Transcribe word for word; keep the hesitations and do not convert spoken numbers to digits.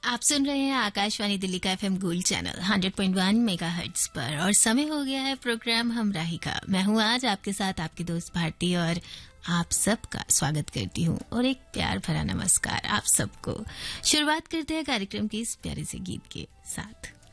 आप सुन रहे हैं आकाशवाणी दिल्ली का FM gold channel hundred point one megahertz पर और समय हो गया है प्रोग्राम हमराही का। मैं हूं आज आपके साथ आपकी दोस्त भारती और आप सबका स्वागत करती हूं और एक प्यार भरा नमस्कार आप सबको। शुरुआत करते हैं कार्यक्रम के इस प्यारे से गीत के साथ।